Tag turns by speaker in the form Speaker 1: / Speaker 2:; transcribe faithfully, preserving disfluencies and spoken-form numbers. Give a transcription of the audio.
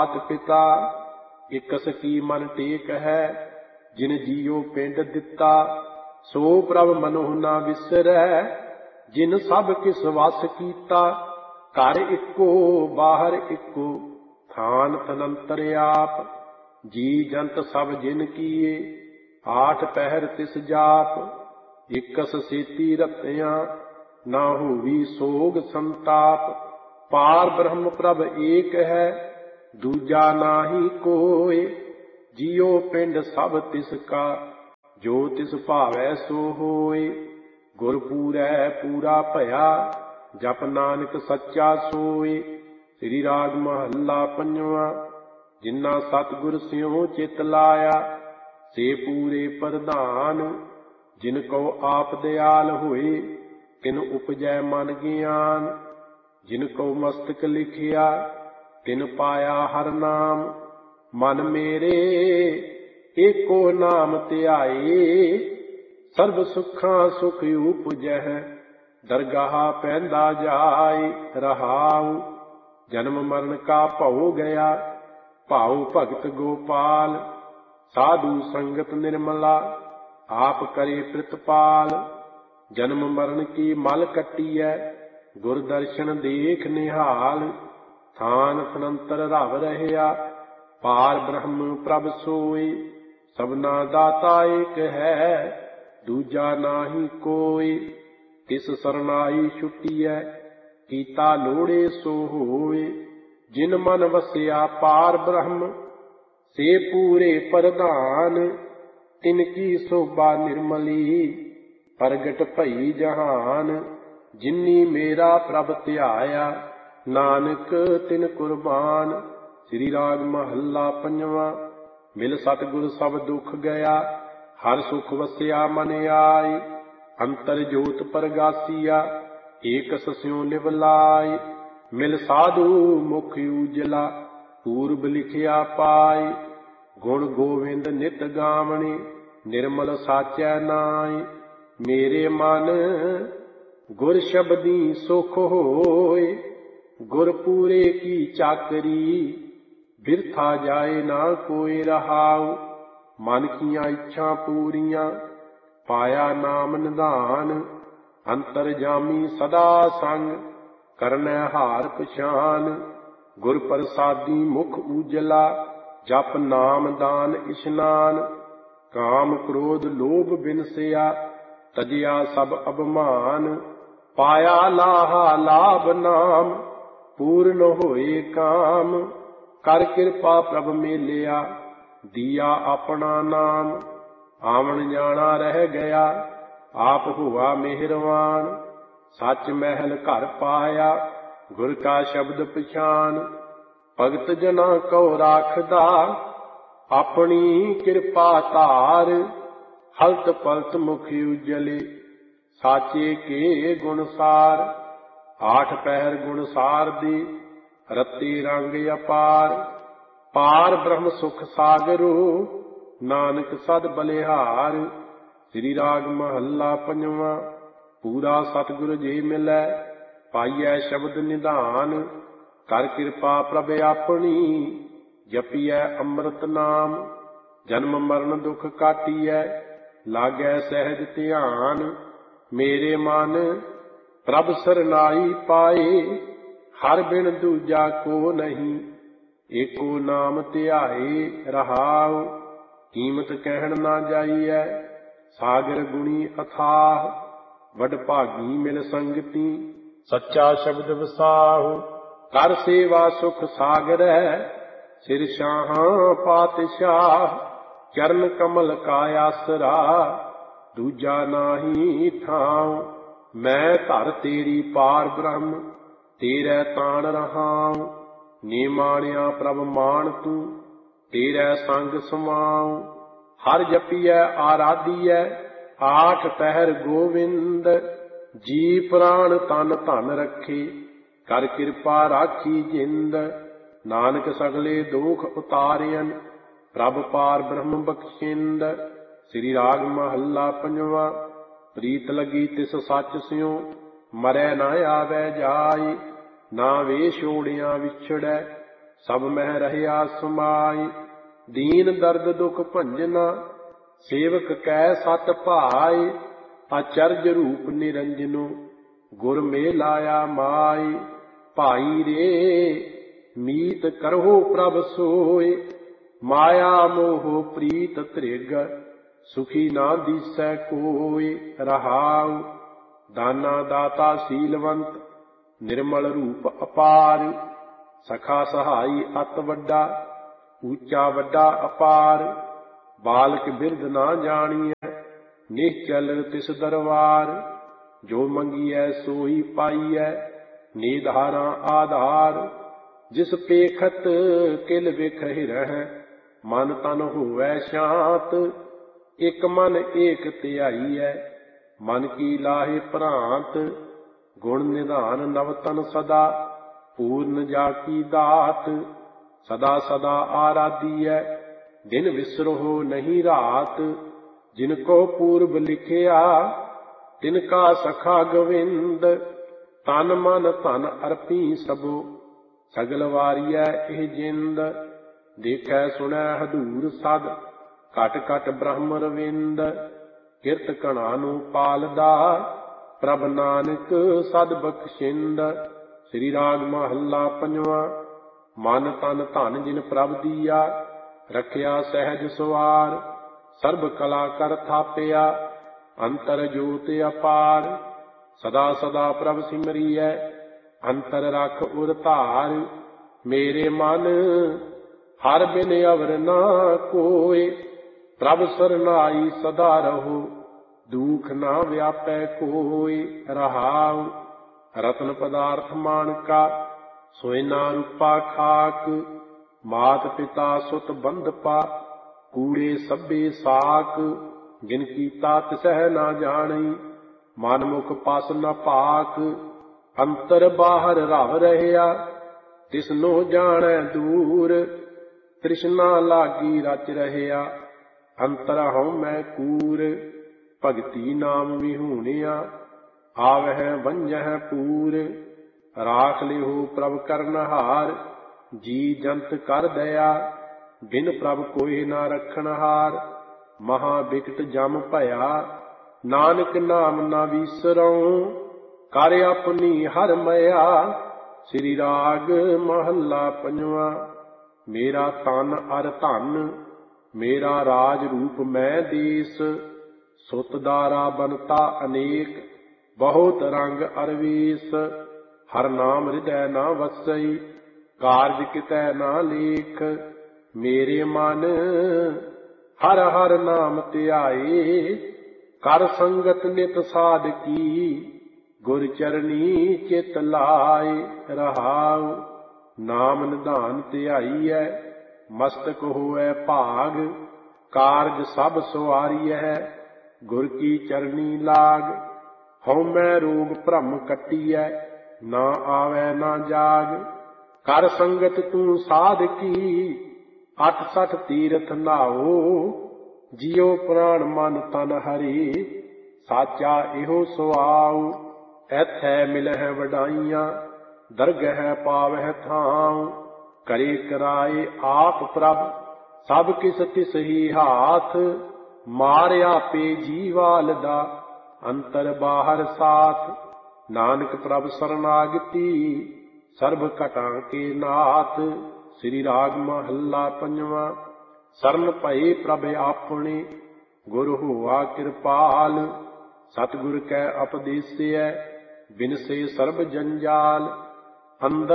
Speaker 1: मात पिता इकस की मन टेक है, जिन जियो पिंड दिता सो प्रभ मनोह ना विसरै, जिन सब किस वस कीता घर इको बाहर इको थान तनंतर आप, जी जंत सब जिन किए आठ पहर तिस जाप, इकस सेती रतियां ना होवी सोग संताप, पार ब्रह्म प्रभ एक है दूजा नाही कोय, जियो पिंड सब तिसका जो तिस भावै सो होय, गुरपूरै पूरा भया जप नानक सच्चा सोय। श्री राग महला पंजवा। जिन्ना सतगुर स्यों चित लाया से पूरे प्रधान, जिनको आप दयाल होए तिन उपजै मन ज्ञान, जिनको मस्तक लिखिया तिन पाया हर नाम, मन मेरे एको नाम ध्याए, सर्ब सुखां सुख उपजह दरगाह पैंदा जाए रहाऊ, जन्म मरण का भौ गया भाऊ भगत गोपाल, साधु संगत निर्मला आप करे प्रतिपाल, जन्म मरण की मल कट्टी है गुर दर्शन देख निहाल, थान तनंतर रव रहया पार ब्रह्म प्रभ सोई, सबना दाता एक है दूजा नाही कोई, तिस सरनाई छुट्टीऐ कीता लोड़े सो होए, जिन मन वसिया पार ब्रह्म से पूरे प्रधान, तिनकी शोभा निर्मली प्रगट भई जहान, जिन्नी मेरा प्रभ ध्याया नानक तिन कुर्बान। श्री राग महला पंजवा। मिल सतगुर सब दुख गया हर सुख वसिया मन आए, अंतर जोत परगासिया एक स्यों निवलाय, मिल साधु मुख उजला पूर्व लिखिया पाए, गुण गोविंद नित गावणे निर्मल साचै नाय, मेरे मन गुर शब्दी सुख होए, गुर पूरे की चाकरी बिरथा जाए ना कोई रहाऊ, मन किया इच्छा पूरियां पाया नाम निधान, अंतर जामी सदा संग करनै हार पछान, गुर प्रसादी मुख उजला जप नाम दान इशनान, काम क्रोध लोभ बिनसिया तजिया सब अभिमान, पाया लाहा लाभ नाम पूर्ण होए काम, कर कृपा प्रभ मेलिया दिया अपना नाम, आवन जाना रह गया आप हुआ मेहरवान, सच महल घर पाया गुर का शब्द पछान, भगत जना को राखदा अपनी कृपा धार, हलत पलत मुख उजले साचे के गुणसार, आठ पहर गुणसार दी रत्ती रंग अपार, पार ब्रह्म सुख सागरो नानक सद बलिहार। श्री राग महला पंजवा। पूरा सतगुर जी मिलै पाइयै शब्द निधान, कर कृपा प्रभ अपनी जपियै अमृत नाम, जन्म मरण दुख काटियै लागै सहज ध्यान, मेरे मन प्रभ सरनाई पाए हर बिन दूजा को नहीं, एको नाम ध्याए रहाओ, कीमत कहन ना जाइए सागर गुणी अथाह, वड भागी मिल संगति सच्चा शब्द वसाहु, कर सेवा सुख सागर है सिर शाहां पातशाह, चरण कमल का आसरा दूजा नाही थां, मैं धर तेरी पार ब्रह्म तेरै तान रहां, नी माणिया प्रभ मान तू तेरै संग समाऊं, हर जपियै आराधियै आठ पहर गोविंद, जी प्राण तन धन रखे कर कृपा राखी जिंद, नानक सगले दोख उतारियन प्रभ पार ब्रह्म बख्शिंद। श्री राग महला पंजवा। प्रीत लगी तिस सच स्यों मरै न आवै जाय, ना वे छोड़िया विछड़ै ਸਭ ਮਹਿ ਰਹਿਆ ਸਮਾਈ। ਦੀਨ ਦਰਦ ਦੁਖ ਭੰਜਨਾ ਸੇਵਕ ਕੈ ਸਤ ਭਾਈ। ਆਚਰਜ ਰੂਪ ਨਿਰੰਜਨੋ ਗੁਰ ਮੇ ਲਾਇਆ ਮਾਈ। ਭਾਈ ਰੇ ਮੀਤ ਕਰਹੁ ਪ੍ਰਭ ਸੋਇ। ਮਾਇਆ ਮੋਹ ਪ੍ਰੀਤ ਧ੍ਰਿਗ ਸੁਖੀ ਨਾ ਦੀਸੈ ਕੋਈ। ਰਹਾਉ ਦਾਨਾ ਦਾਤਾ ਸੀਲਵੰਤ ਨਿਰਮਲ ਰੂਪ ਅਪਾਰ। ਸਖਾ ਸਹਾਈ ਅਤ ਵੱਡਾ ਊਚਾ ਵੱਡਾ ਅਪਾਰ। ਬਾਲਕ ਬਿਰਧ ਨਾ ਜਾਣੀਐ ਨਿਸ਼ਚਲ ਤਿਸ ਦਰਬਾਰ। ਜੋ ਮੰਗੀਐ ਸੋਈ ਪਾਈਐ ਨਿਧਾਰਾ ਆਧਾਰ। ਜਿਸ ਪੇਖਤ ਕਿਲ ਵਿਖਹਿ ਰਹਿ ਮਨ ਤਨ ਹੋਵੈ ਸ਼ਾਂਤ। ਇਕ ਮਨ ਏਕ ਧਿਆਈਐ ਮਨ ਕੀ ਲਾਹੇ ਭ੍ਰਾਂਤ। ਗੁਣ ਨਿਧਾਨ ਨਵ ਤਨ ਸਦਾ ਪੂਰਨ ਜਾ ਕੀ ਦਾਤ। ਸਦਾ ਸਦਾ ਆਰਾਧੀਐ ਦਿਨ ਵਿਸਰੋ ਨਹੀਂ ਰਾਤ। ਜਿਨ ਕੋ ਪੂਰਬ ਲਿਖਿਆ ਤਿਨ ਕਾ ਸਖਾ ਗੋਵਿੰਦ। ਤਨ ਮਨ ਧਨ ਅਰਪੀ ਸਭੋ ਸਗਲ ਵਾਰੀਐ ਇਹ ਜਿੰਦ। ਦੇਖੈ ਸੁਣੈ ਹਦੂਰ ਸਦ ਘਟ ਘਟ ਬ੍ਰਹਮ ਰਵਿੰਦ। ਕਿਰਤ ਕਣਾ ਨੂੰ ਪਾਲਦਾ ਪ੍ਰਭ ਨਾਨਕ ਸਦ ਬਖਸ਼ਿੰਦ। ਸ੍ਰੀ ਰਾਗ ਮਹੱਲਾ ਪੰਜਵਾਂ। ਮਨ ਤਨ ਧਨ ਜਿਨ ਪ੍ਰਭ ਦੀਆ ਰਖਿਆ ਸਹਿਜ ਸੁਵਾਰ। ਸਰਬ ਕਲਾ ਕਰ ਥਾਪਿਆ ਅੰਤਰ ਜੋਤ ਅਪਾਰ। ਸਦਾ ਸਦਾ ਪ੍ਰਭ ਸਿਮਰੀਐ ਅੰਤਰ ਰਖ ਉਰ ਧਾਰ। ਮੇਰੇ ਮਨ ਹਰ ਬਿਨ ਅਵਰ ਨਾ ਕੋਇ। ਪ੍ਰਭ ਸਰਨਾਈ ਸਦਾ ਰਹੋ ਦੁਖ ਨਾ ਵਿਆਪੈ ਕੋਈ। ਰਹਾਉ ਰਤਨ ਪਦਾਰਥ ਮਾਨਕਾ ਸੋਇਨਾ ਰੂਪਾ ਖਾਕ। ਮਾਤ ਪਿਤਾ ਸੁਤ ਬੰਧਪਾ ਕੂੜੇ ਸਭੇ ਸਾਕ। ਜਿਨ ਕੀਤਾ ਤਿਸਹਿ ਨਾ ਜਾਣਈ ਮਨ ਮੁਖ ਪਸ ਨ ਪਾਕ। ਅੰਤਰ ਬਾਹਰ ਰਵ ਰਹਿਆ ਤਿਸਨੋ ਜਾਣੈ ਦੂਰ। ਤ੍ਰਿਸ਼ਨਾ ਲਾਗੀ ਰਚ ਰਹਿਆ ਅੰਤਰ ਹਉਮੈ ਕੂਰ। ਭਗਤੀ ਨਾਮ ਵਿਹੂਣਿਆ ਆਵਹਿ ਵੰਜਹਿ ਪੂਰ। ਰਾਖ ਲਿਹੁ ਪ੍ਰਭ ਕਰਨਹਾਰ ਜੀ ਜੰਤ ਕਰ ਦਇਆ। ਬਿਨ ਪ੍ਰਭ ਕੋਇ ਨਾ ਰਖਣਹਾਰ ਮਹਾ ਬਿਕਟ ਜਮ ਭਇਆ। ਨਾਨਕ ਨਾਮ ਨਾ ਵੀਸਰਉ ਕਰ ਆਪਣੀ ਹਰ ਮਇਆ। ਸ੍ਰੀ ਰਾਗ ਮਹੱਲਾ ਪੰਜਵਾਂ। ਮੇਰਾ ਤਨ ਅਰ ਧਨ ਮੇਰਾ ਰਾਜ ਰੂਪ ਮੈਂ ਦੇਸ। ਸੁਤ ਦਾਰਾ ਬਨਤਾ ਅਨੇਕ ਬਹੁਤ ਰੰਗ ਅਰਵੇਸ। ਹਰ ਨਾਮ ਹਿਰਦੈ ਨਾ ਵਸਈ ਕਾਰਜ ਕਿਤੈ ਨਾ ਲੇਖ। ਮੇਰੇ ਮਨ ਹਰ ਹਰ ਨਾਮ ਧਿਆਏ ਕਰ ਸੰਗਤ ਨਿਤ ਸਾਧਕੀ। ਗੁਰ ਚਰਨੀ ਚਿਤ ਲਾਏ। ਰਹਾਉ ਨਾਮ ਨਿਧਾਨ ਧਿਆਈਐ ਮਸਤਕ ਹੋਵੈ ਭਾਗ। ਕਾਰਜ ਸਭ ਸਵਾਰੀਐ ਗੁਰ ਕੀ ਚਰਨੀ ਲਾਗ। ਹਉਮੈ ਰੋਗ ਭ੍ਰਮ ਕੱਟੀਐ ਨਾ ਆਵੈ ਨਾ ਜਾਗ। ਕਰ ਸੰਗਤ ਤੂੰ ਸਾਧਕੀ ਅਠ ਸਠ ਤੀਰਥ ਨਾਓ। ਜਿਉ ਪ੍ਰਾਣ ਮਨ ਤਨ ਹਰੀ ਸਾਚਾ ਇਹੋ ਸੁਆਉ। ਐਥੈ ਮਿਲਹਿ ਵਡਾਈਆਂ ਦਰਗਹਿ ਪਾਵਹਿ ਥਾਉ। ਕਰੇ ਕਰਾਏ ਆਪ ਪ੍ਰਭ ਸਭ ਕਿਸ ਤਿਸ ਹੀ ਹਾਥ। ਮਾਰਿਆ ਪੇ ਜੀਵਾਲ ਦਾ ਅੰਤਰ ਬਾਹਰ ਸਾਥ। ਨਾਨਕ ਪ੍ਰਭ ਸਰਨਾਗਤੀ ਸਰਬ ਘਟਾਂ ਕੇ ਨਾਥ। ਸ੍ਰੀ ਰਾਗ ਮਹੱਲਾ ਪੰਜਵਾਂ। ਸਰਨ ਭਏ ਪ੍ਰਭ ਆਪਣੇ ਗੁਰ ਹੋਆ ਕਿਰਪਾਲ। ਸਤਿਗੁਰ ਕੈ ਉਪਦੇਸਿਐ ਬਿਨਸੇ ਸਰਬ ਜੰਜਾਲ। ਅੰਦਰ